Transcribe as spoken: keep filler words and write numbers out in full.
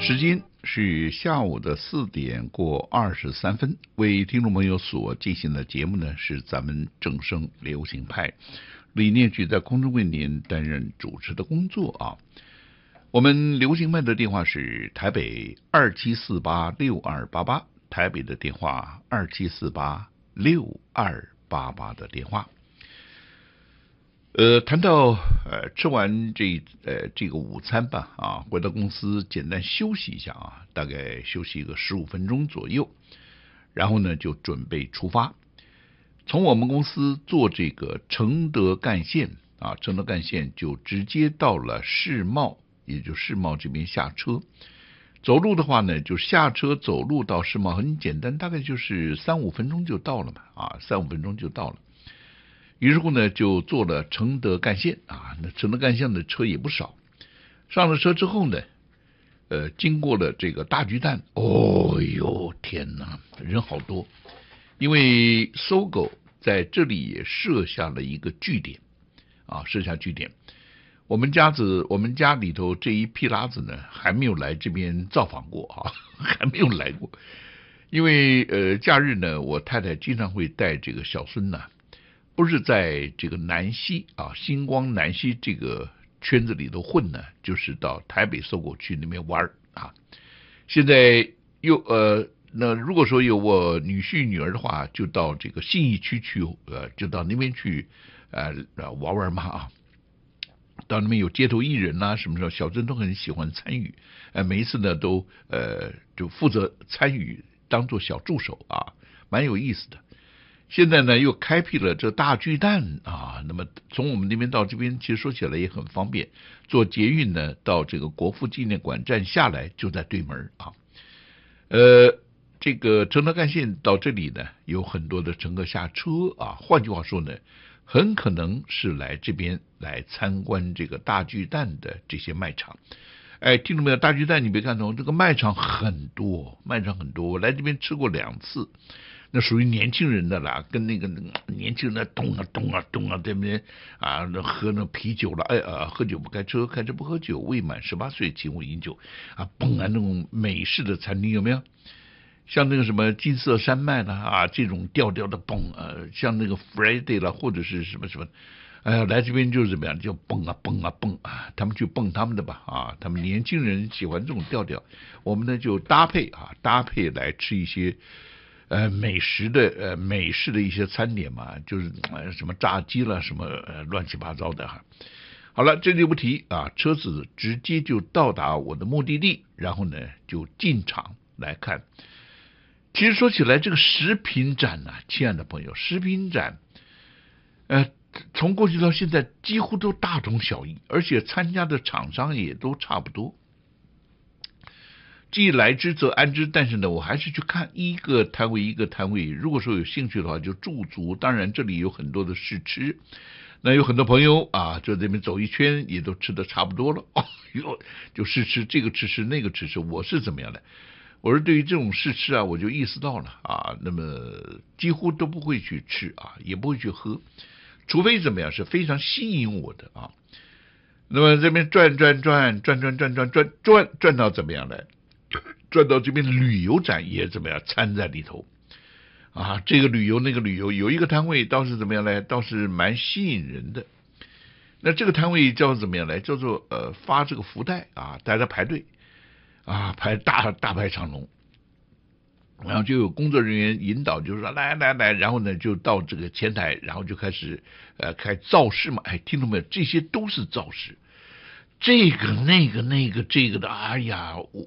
时间是下午的四点过二十三分，为听众朋友所进行的节目呢是咱们正声流行派，李念举在空中为您担任主持的工作啊。我们流行派的电话是台北二七四八六二八八，台北的电话二七四八六二八八的电话。呃，谈到呃吃完这呃这个午餐吧啊，回到公司简单休息一下啊，大概休息个十五分钟左右，然后呢就准备出发。从我们公司坐这个承德干线啊，承德干线就直接到了世贸，也就世贸这边下车。走路的话呢，就下车走路到世贸很简单，大概就是三五分钟就到了嘛啊，三五分钟就到了。于是乎呢，就坐了承德干线啊，那承德干线的车也不少。上了车之后呢，呃，经过了这个大巨蛋，哦呦天哪，人好多！因为搜狗在这里也设下了一个据点啊，设下据点。我们家子，我们家里头这一批拉子呢，还没有来这边造访过啊，还没有来过。因为呃，假日呢，我太太经常会带这个小孙呢。不是在这个南西啊，星光南西这个圈子里头混呢，就是到台北搜狗区那边玩啊。现在又呃，那如果说有我女婿女儿的话，就到这个信义区去，呃，就到那边去呃玩玩嘛啊。到那边有街头艺人呐、啊，什么时候小珍都很喜欢参与，呃，每一次呢都呃就负责参与，当做小助手啊，蛮有意思的。现在呢，又开辟了这大巨蛋啊，那么从我们那边到这边，其实说起来也很方便，坐捷运呢到这个国父纪念馆站下来就在对门啊。呃，这个承德干线到这里呢，有很多的乘客下车啊，换句话说呢，很可能是来这边来参观这个大巨蛋的这些卖场。哎，听到没有？大巨蛋你别看懂，这个卖场很多，卖场很多，我来这边吃过两次。那属于年轻人的啦，跟那个年轻人的动啊动啊动啊，对不对啊？那喝那啤酒了，哎啊，喝酒不开车，开车不喝酒，未满十八岁请勿饮酒啊！蹦啊，那种美式的餐厅有没有？像那个什么金色山脉啦啊，这种调调的蹦啊，像那个 Friday 啦，或者是什么什么，哎呀，来这边就是怎么样，就蹦啊蹦啊蹦啊，他们去蹦他们的吧啊，他们年轻人喜欢这种调调，我们呢就搭配啊搭配来吃一些。呃，美食的呃美式的一些餐点嘛，就是呃什么炸鸡了，什么呃乱七八糟的哈。好了，这就不提啊，车子直接就到达我的目的地，然后呢就进场来看。其实说起来，这个食品展呢、啊，亲爱的朋友，食品展，呃，从过去到现在几乎都大同小异，而且参加的厂商也都差不多。既来之则安之，但是呢，我还是去看一个摊位一个摊位。如果说有兴趣的话，就驻足。当然，这里有很多的试吃，那有很多朋友啊，就这边走一圈，也都吃的差不多了。哦哟，就试吃这个吃吃那个吃吃。我是怎么样的？我是对于这种试吃啊，我就意识到了啊，那么几乎都不会去吃啊，也不会去喝，除非怎么样是非常吸引我的啊。那么这边转转转转转转转转转转到怎么样来？转到这边旅游展也怎么样掺在里头啊？这个旅游那个旅游，有一个摊位倒是怎么样来？倒是蛮吸引人的。那这个摊位叫怎么样来？叫做呃发这个福袋啊，大家排队啊，排大大排长龙，然后就有工作人员引导，就是说来来来，然后呢就到这个前台，然后就开始呃开造势嘛。哎，听到没有？这些都是造势。这个那个那个这个的，哎呀，我